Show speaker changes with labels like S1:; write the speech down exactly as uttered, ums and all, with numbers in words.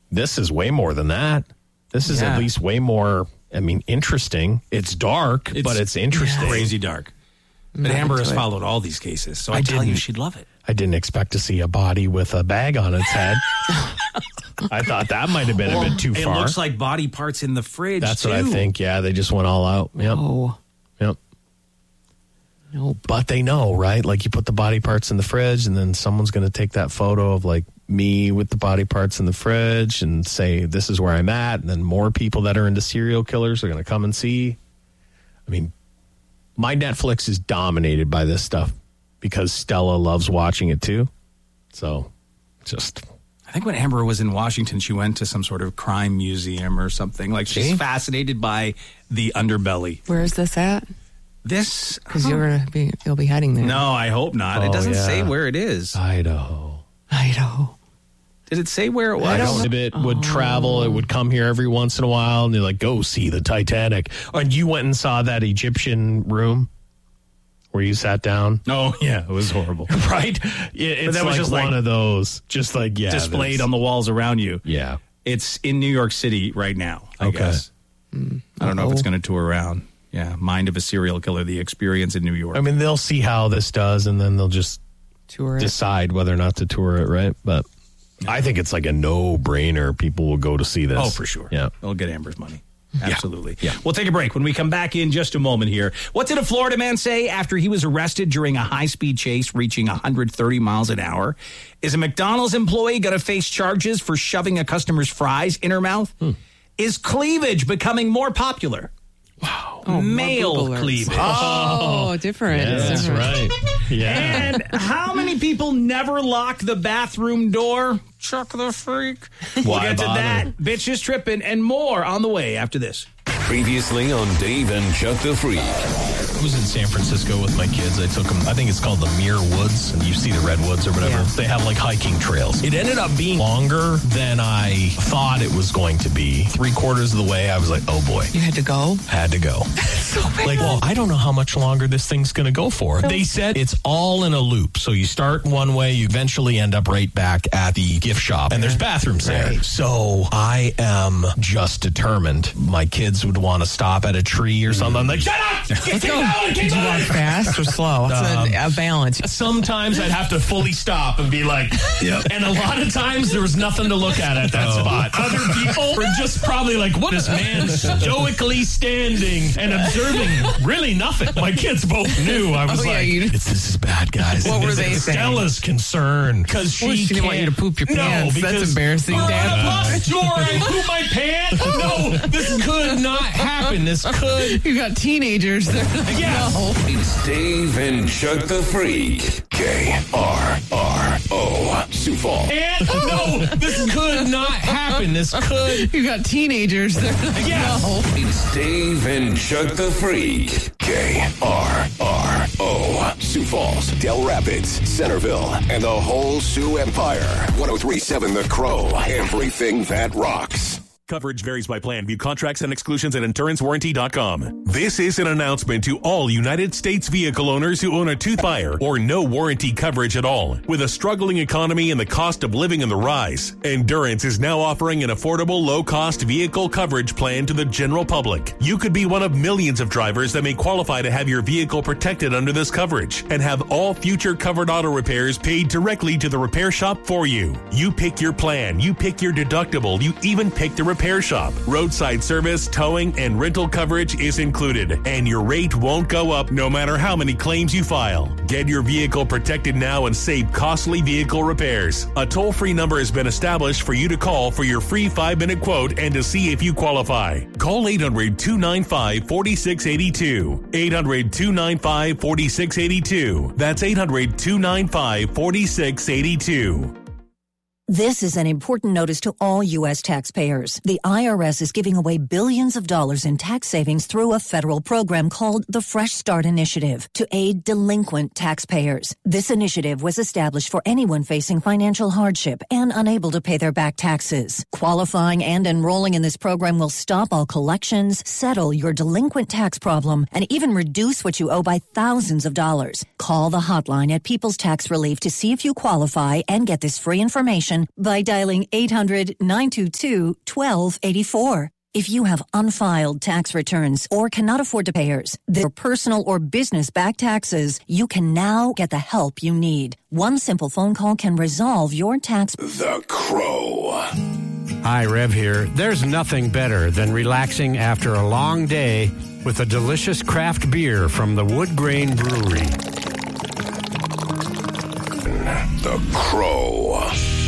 S1: this is way more than that. This is
S2: Yeah.
S1: at least way more, I mean, interesting. It's dark,
S2: It's
S1: but it's interesting.
S2: Crazy dark. But
S3: Not
S2: Amber has
S3: into it.
S2: followed all these cases, so I,
S1: I
S2: tell you,
S1: didn't-
S2: she'd love it.
S1: I didn't expect to see a body with a bag on its head. I thought that might have been a bit too
S2: It
S1: far.
S2: looks like body parts in the fridge,
S1: That's
S2: too.
S1: what I think. Yeah, they just went all out. Yep.
S3: Oh,
S1: Yep.
S3: nope.
S1: But they know, right? Like you put the body parts in the fridge and then someone's going to take that photo of like me with the body parts in the fridge and say, this is where I'm at. And then more people that are into serial killers are going to come and see. I mean, my Netflix is dominated by this stuff because Stella loves watching it too. So just...
S2: I think when Amber was in Washington, she went to some sort of crime museum or something. Like, she's
S1: See?
S2: fascinated by the underbelly.
S3: Where is this at?
S2: This...
S3: Because you're gonna be, you'll be heading there.
S2: No, I hope not. it
S1: Oh,
S2: doesn't
S1: yeah.
S2: say where it is.
S1: Idaho.
S3: Idaho.
S2: Did it say where it was?
S3: I don't know.
S1: It would travel. It would come here every once in a while, and they're like, "Go see the Titanic." And you went and saw that Egyptian room where you sat down,
S2: Oh, yeah, it was horrible.
S1: right? It, it's
S2: that was
S1: like
S2: just
S1: one
S2: like
S1: of those, just like yeah,
S2: Displayed
S1: that's-
S2: on the walls around you.
S1: Yeah,
S2: It's in New York City right now, I
S1: Okay.
S2: guess. I don't know if it's
S3: Uh-oh.
S2: going to tour around. Yeah, Mind of a Serial Killer, the experience in New York.
S1: I mean, they'll see how this does, and then they'll just
S3: Tour it.
S1: decide whether or not to tour it, right? But I think it's like a no-brainer. People will go to see this.
S2: Oh, for sure.
S1: Yeah.
S2: They'll get Amber's money. Absolutely.
S1: Yeah.
S2: We'll take a break. When we come back in just a moment here, what did a Florida man say after he was arrested during a high-speed chase reaching one hundred thirty miles an hour? Is a McDonald's employee going to face charges for shoving a customer's fries in her mouth?
S1: Hmm.
S2: Is cleavage becoming more popular? Wow.
S3: Oh, more
S2: Male
S3: Google alerts.
S2: cleavage.
S3: Oh, different.
S1: Yeah,
S3: It's
S1: that's
S3: different.
S1: right. Yeah.
S2: And how many people never lock the bathroom door? Chuck the freak. We'll
S1: Why
S2: get to
S1: bother?
S2: that, bitches tripping, and more on the way after this.
S4: Previously on Dave and Chuck the Freak.
S1: I was in San Francisco with my kids. I took them, I think it's called the Muir Woods, and you see the redwoods or whatever.
S3: Yeah.
S1: They have like hiking trails. It ended up being longer than I thought it was going to be. Three quarters of the way, I was like, oh boy,
S3: You had to go?
S1: had to go. Like, well, I don't know how much longer this thing's going to go for. They said it's all in a loop. So you start one way, you eventually end up right back at the gift shop, and there's bathrooms there.
S3: Right.
S1: So I am just determined. My kids would want to stop at a tree or something. I'm like, shut up! Keep
S3: Let's go.
S1: going, keep
S3: Did you
S1: going.
S3: walk fast or slow? It's
S1: Um,
S3: a, a balance.
S1: Sometimes I'd have to fully stop and be like, and a lot of times there was nothing to look at at that spot. Other people were just probably like, what is man stoically standing and observing really nothing. My kids both knew. I was
S3: Oh, yeah,
S1: like,
S3: you-
S1: it's, this is bad, guys.
S3: What were
S1: This
S3: they
S1: is
S3: saying?
S1: Stella's concern because she,
S3: Well, she didn't want you to
S1: can't-
S3: poop your
S1: No,
S3: pants. That's
S1: because-
S3: embarrassing,
S1: Oh,
S3: Dad.
S1: I lost Jory. I pooped my pants. No, this could not happen. This could.
S3: You got teenagers. They're like,
S1: Yes.
S3: no.
S4: It's Dave and Chuck the Freak. K R R O. Sioux Falls.
S1: And no, this could not happen. This could.
S3: You got teenagers. They're like,
S1: Yes.
S3: no.
S4: It's Dave and Chuck the Freak. K R R O. Sioux Falls, Del Rapids, Centerville, and the whole Sioux Empire. one oh three point seven The Crow. Everything that rocks.
S5: Coverage varies by plan. View contracts and exclusions at endurance warranty dot com. This is an announcement to all United States vehicle owners who own a tooth fire or no warranty coverage at all. With a struggling economy and the cost of living on the rise, Endurance is now offering an affordable, low-cost vehicle coverage plan to the general public. You could be one of millions of drivers that may qualify to have your vehicle protected under this coverage and have all future covered auto repairs paid directly to the repair shop for you. You pick your plan. You pick your deductible. You even pick the repair shop. Roadside service, towing, and rental coverage is included, and your rate won't go up no matter how many claims you file. Get your vehicle protected now and save costly vehicle repairs. A toll-free number has been established for you to call for your free five-minute quote and to see if you qualify. Call eight hundred, two nine five, four six eight two. eight hundred, two nine five, four six eight two. That's eight hundred, two nine five, four six eight two.
S6: This is an important notice to all U S taxpayers. The I R S is giving away billions of dollars in tax savings through a federal program called the Fresh Start Initiative to aid delinquent taxpayers. This initiative was established for anyone facing financial hardship and unable to pay their back taxes. Qualifying and enrolling in this program will stop all collections, settle your delinquent tax problem, and even reduce what you owe by thousands of dollars. Call the hotline at People's Tax Relief to see if you qualify and get this free information information by dialing eight hundred, nine two two, one two eight four. If you have unfiled tax returns or cannot afford to pay yours, their personal or business back taxes, you can now get the help you need. One simple phone call can resolve your tax.
S4: The Crow.
S7: Hi, Rev here. There's nothing better than relaxing after a long day with a delicious craft beer from the Wood Grain Brewery.
S4: The Crow.